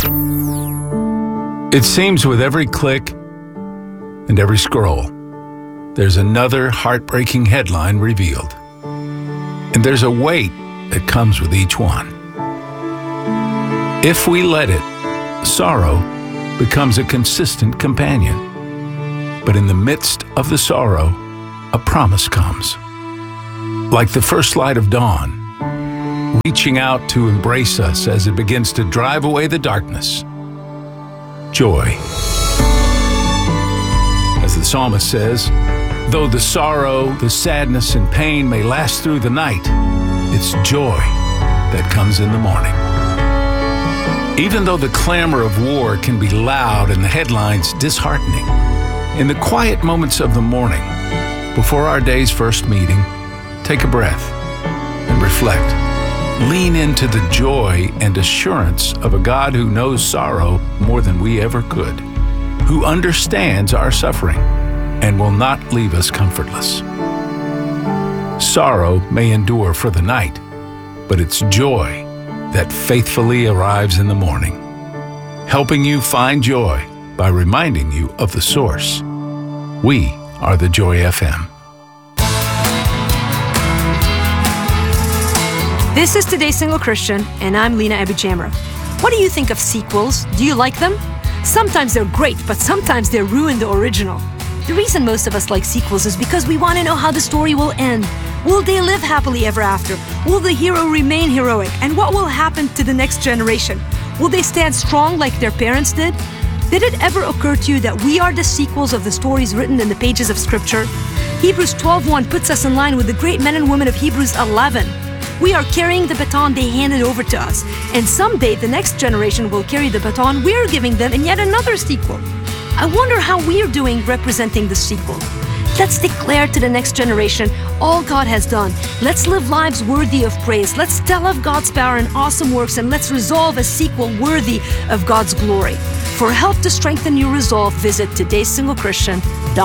It seems with every click and every scroll, there's another heartbreaking headline revealed. And there's a weight that comes with each one. If we let it, sorrow becomes a consistent companion. But in the midst of the sorrow, a promise comes. Like the first light of dawn, reaching out to embrace us as it begins to drive away the darkness. Joy. As the psalmist says, though the sorrow, the sadness, and pain may last through the night, it's joy that comes in the morning. Even though the clamor of war can be loud and the headlines disheartening, in the quiet moments of the morning, before our day's first meeting, take a breath and reflect. Lean into the joy and assurance of a God who knows sorrow more than we ever could, who understands our suffering and will not leave us comfortless. Sorrow may endure for the night, but it's joy that faithfully arrives in the morning, helping you find joy by reminding you of the source. We are the Joy FM. This is Today's Single Christian, and I'm Lena Abijamra. What do you think of sequels? Do you like them? Sometimes they're great, but sometimes they ruin the original. The reason most of us like sequels is because we want to know how the story will end. Will they live happily ever after? Will the hero remain heroic? And what will happen to the next generation? Will they stand strong like their parents did? Did it ever occur to you that we are the sequels of the stories written in the pages of Scripture? Hebrews 12:1 puts us in line with the great men and women of Hebrews 11. We are carrying the baton they handed over to us, and someday the next generation will carry the baton we're giving them in yet another sequel. I wonder how we're doing representing the sequel. Let's declare to the next generation all God has done. Let's live lives worthy of praise. Let's tell of God's power and awesome works, and let's resolve a sequel worthy of God's glory. For help to strengthen your resolve, visit todaysinglechristian.com.